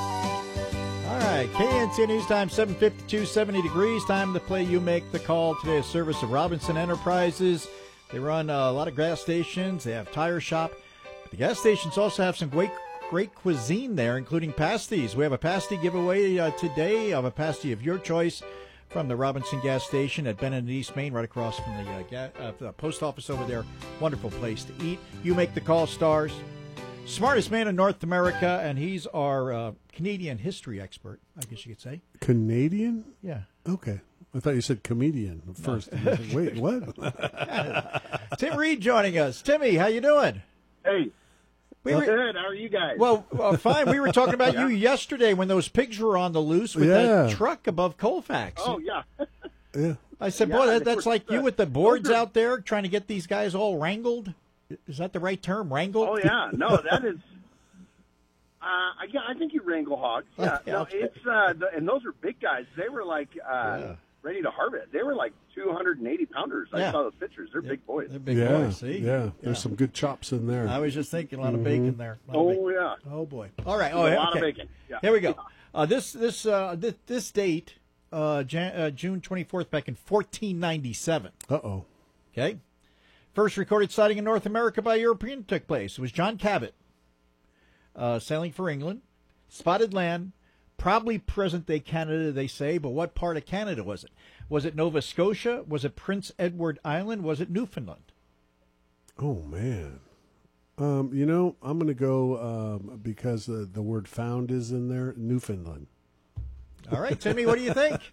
All right, KNC News Time, 7:52, 70 degrees. Time to play You Make the Call. Today, a service of Robinson Enterprises. They run a lot of gas stations. They have tire shop. But the gas stations also have some great cuisine there, including pasties. We have a pasty giveaway today of a pasty of your choice from the Robinson gas station at Bennett and East Main, right across from the post office over there. Wonderful place to eat. You Make the Call stars. Smartest man in North America, and he's our Canadian history expert, I guess you could say. Canadian? Yeah. Okay. I thought you said comedian first. No. Wait, what? Tim Reed joining us. Timmy, how you doing? Hey. Good. How are you guys? Well, fine. We were talking about you yesterday when those pigs were on the loose with that truck above Colfax. Oh, yeah. Yeah. I said, boy, that's like you with the boards out there trying to get these guys all wrangled. Is that the right term, wrangled? Oh, yeah. No, that is... I think you wrangle hogs. Yeah. No, it's and those are big guys. They were like ready to harvest. They were like 280 pounders. I saw those pictures. They're big boys. They're big boys. See? Yeah. There's some good chops in there. I was just thinking a lot of bacon there. Yeah. Oh boy. All right. A lot of bacon. Yeah. Here we go. This date, June 24th, back in 1497. Uh-oh. Okay. First recorded sighting in North America by European took place. It was John Cabot, sailing for England. Spotted land, probably present-day Canada, they say, but what part of Canada was it? Was it Nova Scotia? Was it Prince Edward Island? Was it Newfoundland? Oh, man. I'm going to go, because the word found is in there, Newfoundland. All right, Timmy, what do you think?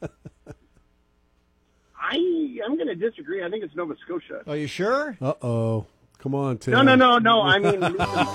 I'm going to disagree. I think it's Nova Scotia. Are you sure? Uh-oh. Come on, Tim. No. I mean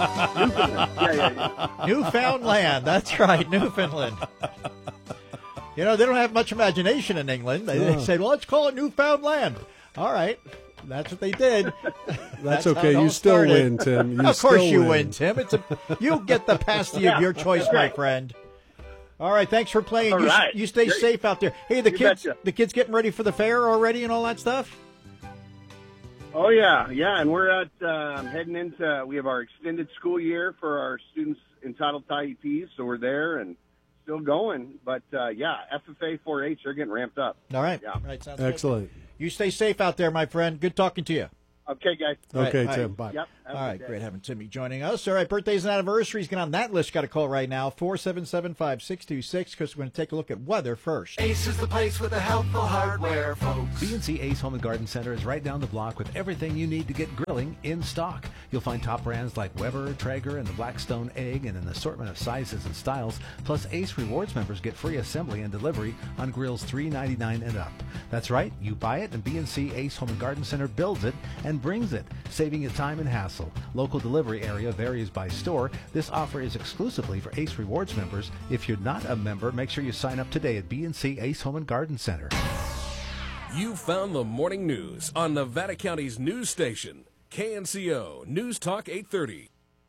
Newfoundland. Yeah. Newfoundland. That's right, Newfoundland. You know, they don't have much imagination in England. They said, well, let's call it Newfoundland. All right. That's what they did. That's okay. You still win, Tim. Of course you win, Tim. You get the pasty of your choice, my friend. All right. Thanks for playing. All right. You stay safe out there. Hey, the kids getting ready for the fair already and all that stuff? Oh, yeah. Yeah, and we're heading into, we have our extended school year for our students entitled to IEPs, so we're there and still going. But, FFA 4-H, they're getting ramped up. All right. Yeah. All right. Sounds excellent. Good. You stay safe out there, my friend. Good talking to you. Okay, guys. Okay, Tim. Bye. Yep. All right, great having Timmy joining us. All right, birthdays and anniversaries. Get on that list. Got a call right now, 477-5626, because we're going to take a look at weather first. Ace is the place with the helpful hardware, folks. B&C Ace Home and Garden Center is right down the block with everything you need to get grilling in stock. You'll find top brands like Weber, Traeger, and the Blackstone Egg in an assortment of sizes and styles. Plus, Ace Rewards members get free assembly and delivery on grills $3.99 and up. That's right, you buy it, and B&C Ace Home and Garden Center builds it and brings it, saving you time and hassle. Local delivery area varies by store. This offer is exclusively for Ace Rewards members. If you're not a member, make sure you sign up today at B&C Ace Home and Garden Center. You found the morning news on Nevada County's news station, KNCO News Talk 830.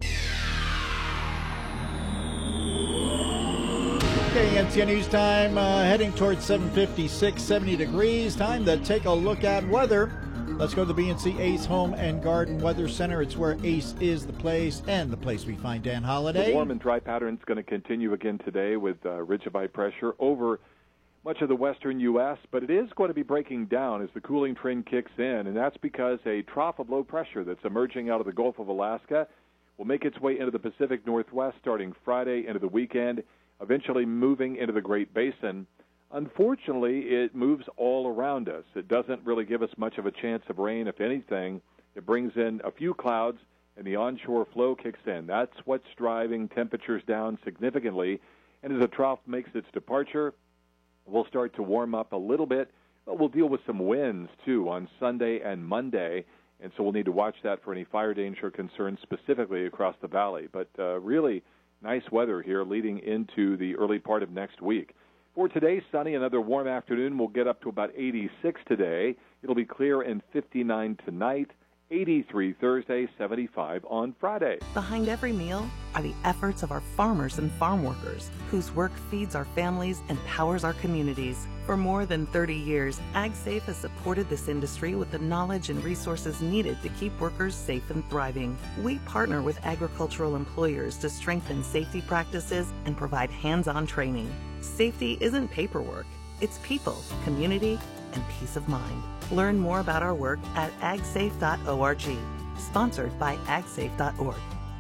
KNCO News Time, heading towards 7:56, 70 degrees. Time to take a look at weather. Let's go to the B&C Ace Home and Garden Weather Center. It's where Ace is the place, and the place we find Dan Holliday. The warm and dry pattern is going to continue again today with ridge of high pressure over much of the western U.S., but it is going to be breaking down as the cooling trend kicks in, and that's because a trough of low pressure that's emerging out of the Gulf of Alaska will make its way into the Pacific Northwest starting Friday into the weekend, eventually moving into the Great Basin. Unfortunately, it moves all around us. It doesn't really give us much of a chance of rain. If anything, it brings in a few clouds, and the onshore flow kicks in. That's what's driving temperatures down significantly. And as the trough makes its departure, we'll start to warm up a little bit, but we'll deal with some winds, too, on Sunday and Monday. And so we'll need to watch that for any fire danger concerns specifically across the valley. But really nice weather here leading into the early part of next week. For today, sunny, another warm afternoon. We'll get up to about 86 today. It'll be clear and 59 tonight, 83 Thursday, 75 on Friday. Behind every meal are the efforts of our farmers and farm workers, whose work feeds our families and powers our communities. For more than 30 years, AgSafe has supported this industry with the knowledge and resources needed to keep workers safe and thriving. We partner with agricultural employers to strengthen safety practices and provide hands-on training. Safety isn't paperwork, it's people, community, and peace of mind. Learn more about our work at agsafe.org. Sponsored by agsafe.org.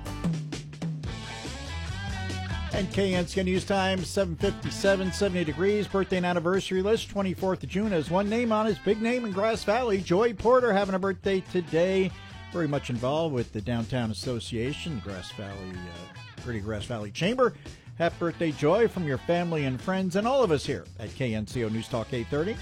And KNCO News Time, 7:57, 70 degrees. Birthday and anniversary list, 24th of June has one name on his big name in Grass Valley. Joy Porter having a birthday today. Very much involved with the Downtown Association, Grass Valley, Pretty Grass Valley Chamber. Happy birthday, Joy, from your family and friends and all of us here at KNCO News Talk 830.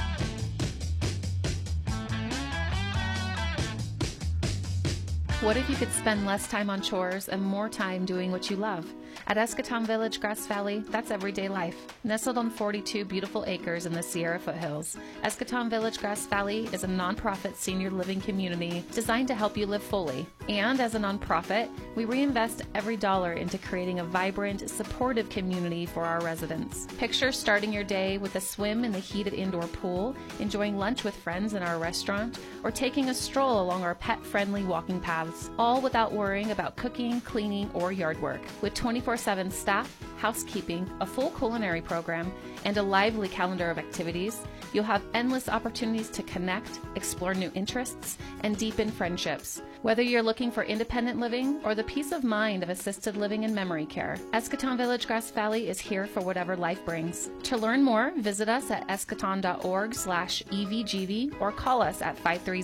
What if you could spend less time on chores and more time doing what you love? At Eschaton Village, Grass Valley, that's everyday life. Nestled on 42 beautiful acres in the Sierra foothills, Eschaton Village, Grass Valley is a nonprofit senior living community designed to help you live fully. And as a nonprofit, we reinvest every dollar into creating a vibrant, supportive community for our residents. Picture starting your day with a swim in the heated indoor pool, enjoying lunch with friends in our restaurant, or taking a stroll along our pet-friendly walking paths, all without worrying about cooking, cleaning, or yard work. With 24/7 staff, housekeeping, a full culinary program, and a lively calendar of activities, you'll have endless opportunities to connect, explore new interests, and deepen friendships. Whether you're looking for independent living or the peace of mind of assisted living and memory care, Eschaton Village Grass Valley is here for whatever life brings. To learn more, visit us at eschaton.org/EVGV or call us at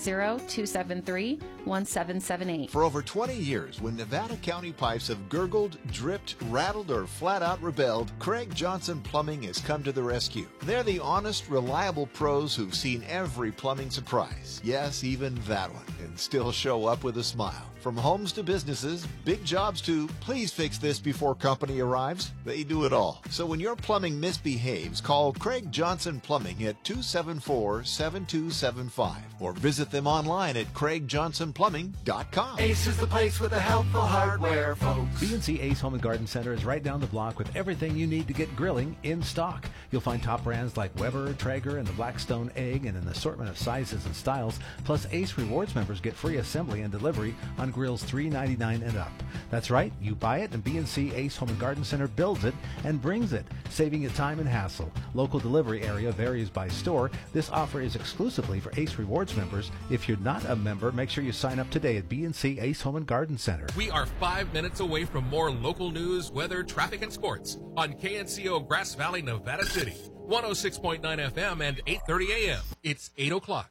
530-273-1778. For over 20 years, when Nevada County pipes have gurgled, dripped, rattled, or flat out rebelled, Craig Johnson Plumbing Plumbing has come to the rescue. They're the honest, reliable pros who've seen every plumbing surprise. Yes, even that one. And still show up with a smile. From homes to businesses, big jobs to please fix this before company arrives, they do it all. So when your plumbing misbehaves, call Craig Johnson Plumbing at 274-7275 or visit them online at craigjohnsonplumbing.com. Ace is the place with the helpful hardware, folks. B&C Ace Home and Garden Center is right down the block with everything you need to get grilling in stock. You'll find top brands like Weber, Traeger, and the Blackstone Egg in an assortment of sizes and styles. Plus, Ace Rewards members get free assembly and delivery on grills $3.99 and up. That's right, you buy it and B&C Ace Home and Garden Center builds it and brings it, saving you time and hassle. Local delivery area varies by store. This offer is exclusively for Ace Rewards members. If you're not a member, make sure you sign up today at B&C Ace Home and Garden Center. We are 5 minutes away from more local news, weather, traffic, and sports on KNCO Grass Valley, Nevada City. 106.9 FM and 8:30 a.m. It's 8 o'clock.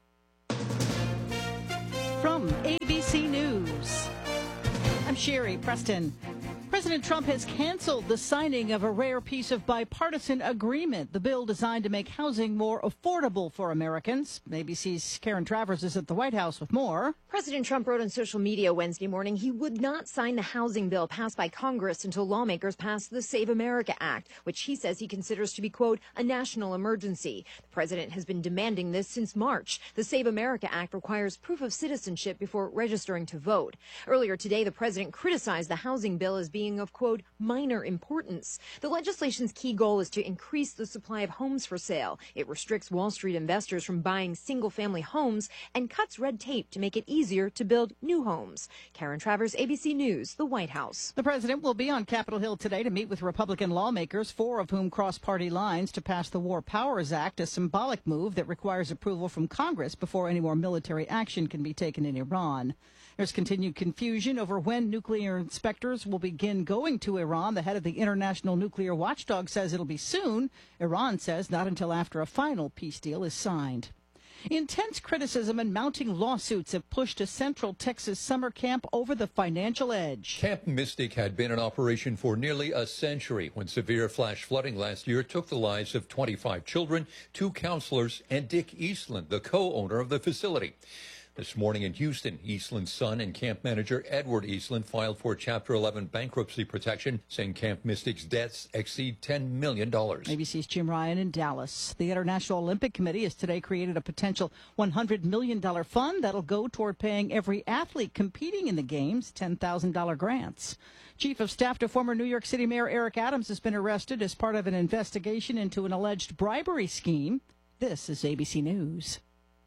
From ABC News, I'm Sherry Preston. President Trump has canceled the signing of a rare piece of bipartisan agreement, the bill designed to make housing more affordable for Americans. ABC's Karen Travers is at the White House with more. President Trump wrote on social media Wednesday morning he would not sign the housing bill passed by Congress until lawmakers pass the Save America Act, which he says he considers to be, quote, a national emergency. The president has been demanding this since March. The Save America Act requires proof of citizenship before registering to vote. Earlier today, the president criticized the housing bill as being of, quote, minor importance. The legislation's key goal is to increase the supply of homes for sale. It restricts Wall Street investors from buying single-family homes and cuts red tape to make it easier to build new homes. Karen Travers, ABC News, the White House. The president will be on Capitol Hill today to meet with Republican lawmakers, 4 of whom cross party lines, to pass the War Powers Act, a symbolic move that requires approval from Congress before any more military action can be taken in Iran. There's continued confusion over when nuclear inspectors will begin going to Iran. The head of the International Nuclear Watchdog says it'll be soon. Iran says not until after a final peace deal is signed. Intense criticism and mounting lawsuits have pushed a Central Texas summer camp over the financial edge. Camp Mystic had been in operation for nearly a century when severe flash flooding last year took the lives of 25 children, 2 counselors, and Dick Eastland, the co-owner of the facility. This morning in Houston, Eastland's son and camp manager Edward Eastland filed for Chapter 11 bankruptcy protection, saying Camp Mystic's debts exceed $10 million. ABC's Jim Ryan in Dallas. The International Olympic Committee has today created a potential $100 million fund that'll go toward paying every athlete competing in the Games $10,000 grants. Chief of Staff to former New York City Mayor Eric Adams has been arrested as part of an investigation into an alleged bribery scheme. This is ABC News.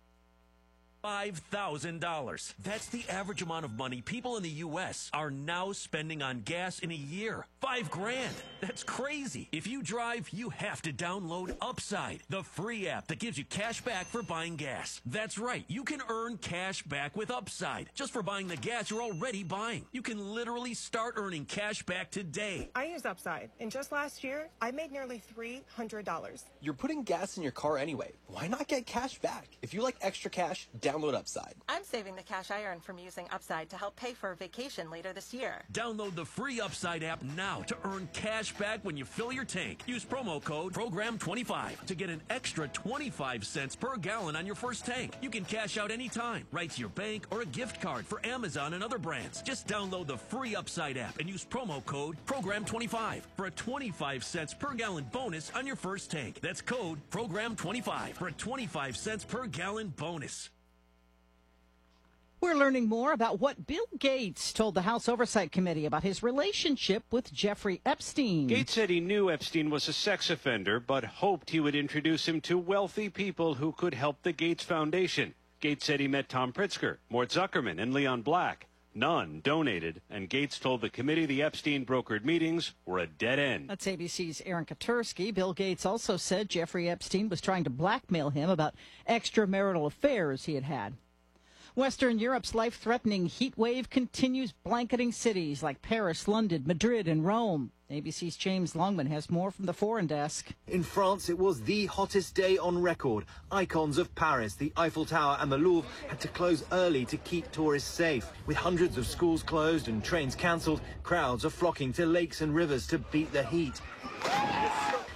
$5,000. That's the average amount of money people in the U.S. are now spending on gas in a year. $5,000. That's crazy. If you drive, you have to download Upside, the free app that gives you cash back for buying gas. That's right. You can earn cash back with Upside just for buying the gas you're already buying. You can literally start earning cash back today. I use Upside, and just last year, I made nearly $300. You're putting gas in your car anyway. Why not get cash back? If you like extra cash, download Upside. I'm saving the cash I earn from using Upside to help pay for a vacation later this year. Download the free Upside app now to earn cash back when you fill your tank. Use promo code PROGRAM25 to get an extra 25 cents per gallon on your first tank. You can cash out anytime, right to your bank or a gift card for Amazon and other brands. Just download the free Upside app and use promo code PROGRAM25 for a 25 cents per gallon bonus on your first tank. That's code PROGRAM25 for a 25 cents per gallon bonus. We're learning more about what Bill Gates told the House Oversight Committee about his relationship with Jeffrey Epstein. Gates said he knew Epstein was a sex offender, but hoped he would introduce him to wealthy people who could help the Gates Foundation. Gates said he met Tom Pritzker, Mort Zuckerman, and Leon Black. None donated, and Gates told the committee the Epstein brokered meetings were a dead end. That's ABC's Aaron Katursky. Bill Gates also said Jeffrey Epstein was trying to blackmail him about extramarital affairs he had had. Western Europe's life-threatening heat wave continues blanketing cities like Paris, London, Madrid, and Rome. ABC's James Longman has more from the foreign desk. In France, it was the hottest day on record. Icons of Paris, the Eiffel Tower and the Louvre had to close early to keep tourists safe. With hundreds of schools closed and trains cancelled, crowds are flocking to lakes and rivers to beat the heat.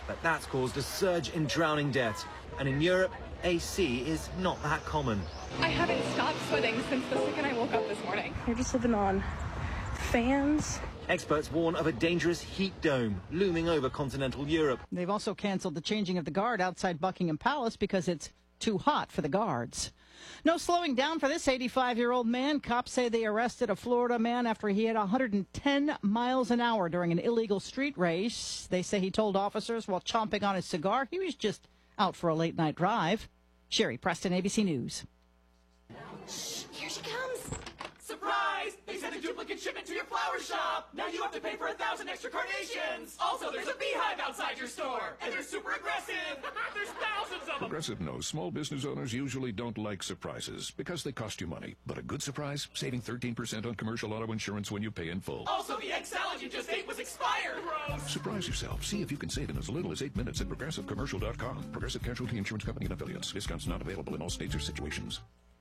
but that's caused a surge in drowning deaths. And in Europe, AC is not that common. I haven't stopped sweating since the second I woke up this morning. You're just living on fans. Experts warn of a dangerous heat dome looming over continental Europe. They've also canceled the changing of the guard outside Buckingham Palace because it's too hot for the guards. No slowing down for this 85-year-old man. Cops say they arrested a Florida man after he hit 110 miles an hour during an illegal street race. They say he told officers while chomping on his cigar he was just out for a late-night drive. Sherry Preston, ABC News. Shh, here she comes. Surprise! They sent a duplicate shipment to your flower shop. Now you have to pay for 1,000 extra carnations. Also, there's a beehive outside your store. And they're super aggressive. There's thousands of them. Progressive knows small business owners usually don't like surprises because they cost you money. But a good surprise, saving 13% on commercial auto insurance when you pay in full. Also, the egg salad you just ate was expired. Gross. Surprise yourself. See if you can save in as little as 8 minutes at ProgressiveCommercial.com. Progressive Casualty Insurance Company and Affiliates. Discounts not available in all states or situations.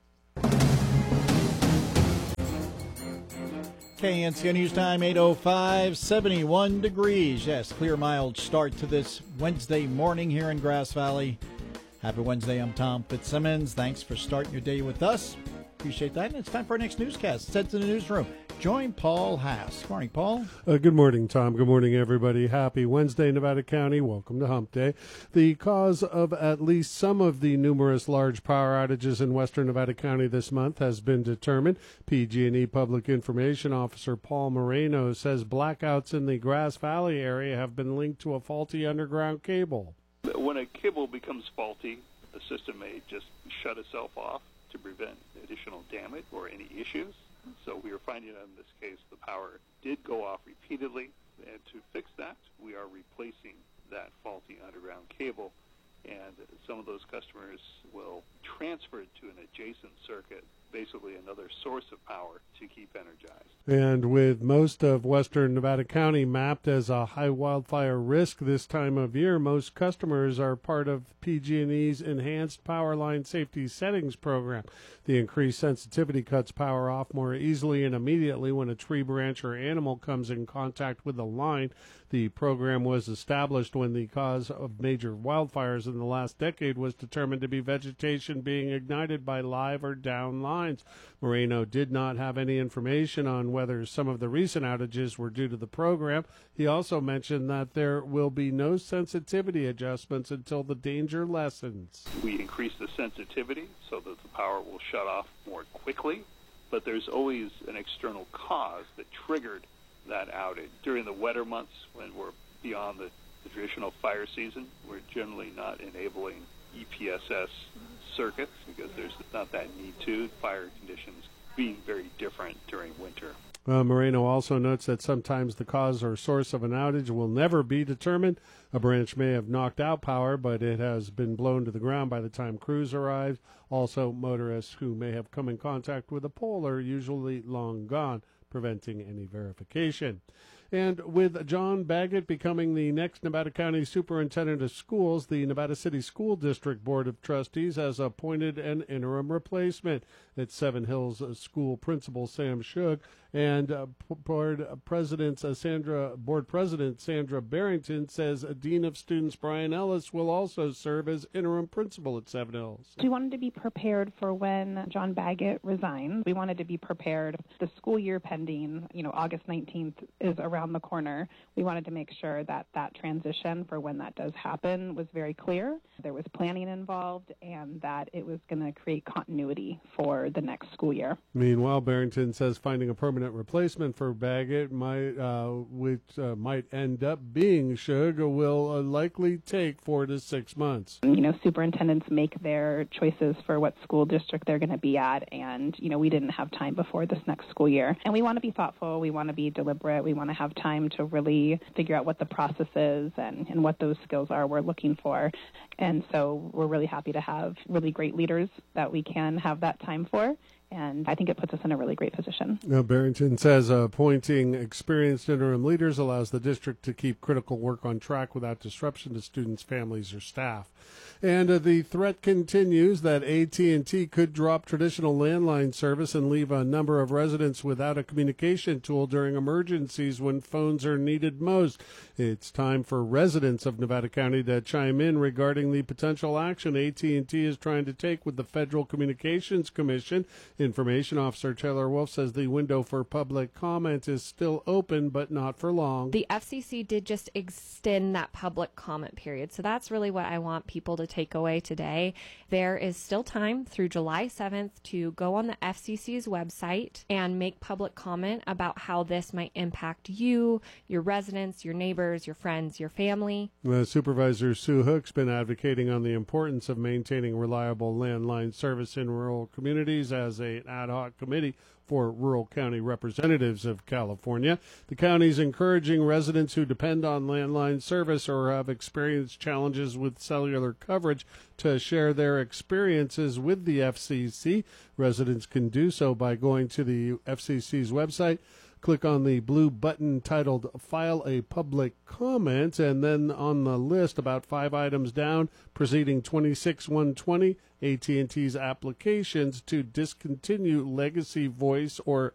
KNCO News Time, 8:05, 71 degrees. Yes, clear, mild start to this Wednesday morning here in Grass Valley. Happy Wednesday. I'm Tom Fitzsimmons. Thanks for starting your day with us. Appreciate that. And it's time for our next newscast. It's head to the newsroom. Join Paul Haas. Good morning, Paul. Good morning, Tom. Good morning, everybody. Happy Wednesday, Nevada County. Welcome to Hump Day. The cause of at least some of the numerous large power outages in western Nevada County this month has been determined. PG&E Public Information Officer Paul Moreno says blackouts in the Grass Valley area have been linked to a faulty underground cable. When a cable becomes faulty, the system may just shut itself off to prevent additional damage or any issues. So we are finding that in this case the power did go off repeatedly, and to fix that, we are replacing that faulty underground cable, and some of those customers will transfer it to an adjacent circuit, basically another source of power to keep energized. And with most of western Nevada County mapped as a high wildfire risk this time of year, most customers are part of PG&E's Enhanced Power Line Safety Settings program. The increased sensitivity cuts power off more easily and immediately when a tree branch or animal comes in contact with the line. The program was established when the cause of major wildfires in the last decade was determined to be vegetation being ignited by live or down lines. Moreno did not have any information on whether some of the recent outages were due to the program. He also mentioned that there will be no sensitivity adjustments until the danger lessens. We increase the sensitivity so that the power will shut off more quickly, but there's always an external cause that triggered that outage. During the wetter months, when we're beyond the traditional fire season, we're generally not enabling EPSS circuits because there's not that need to. Fire conditions being very different during winter. Moreno also notes that sometimes the cause or source of an outage will never be determined. A branch may have knocked out power, but it has been blown to the ground by the time crews arrive. Also, motorists who may have come in contact with a pole are usually long gone, preventing any verification. And with John Baggett becoming the next Nevada County Superintendent of Schools, the Nevada City School District Board of Trustees has appointed an interim replacement. It's Seven Hills School Principal Sam Shug and Board President Sandra Barrington says Dean of Students Brian Ellis will also serve as interim principal at Seven Hills. We wanted to be prepared for when John Baggett resigns. We wanted to be prepared. The school year pending, August 19th is around the corner. We wanted to make sure that that transition for when that does happen was very clear. There was planning involved and that it was going to create continuity for the next school year. Meanwhile, Barrington says finding a permanent replacement for Baggett which might end up being Shug will likely take 4 to 6 months. Superintendents make their choices for what school district they're going to be at, and we didn't have time before this next school year. And we want to be thoughtful, we want to be deliberate, we want to have time to really figure out what the process is and what those skills are we're looking for. And so we're really happy to have really great leaders that we can have that time for. and I think it puts us in a really great position. Now, Barrington says appointing experienced interim leaders allows the district to keep critical work on track without disruption to students, families, or staff. And the threat continues that AT&T could drop traditional landline service and leave a number of residents without a communication tool during emergencies when phones are needed most. It's time for residents of Nevada County to chime in regarding the potential action AT&T is trying to take with the Federal Communications Commission. Information Officer Taylor Wolf says the window for public comment is still open, but not for long. The FCC did just extend that public comment period, so that's really what I want people to take away today. There is still time through July 7th to go on the FCC's website and make public comment about how this might impact you, your residents, your neighbors, your friends, your family. Supervisor Sue Hook's been advocating on the importance of maintaining reliable landline service in rural communities as an ad hoc committee for rural county representatives of California. The county is encouraging residents who depend on landline service or have experienced challenges with cellular coverage to share their experiences with the FCC. Residents can do so by going to the FCC's website, click on the blue button titled File a Public Comment, and then on the list, about 5 items down, proceeding 26-120, AT&T's applications to discontinue legacy voice or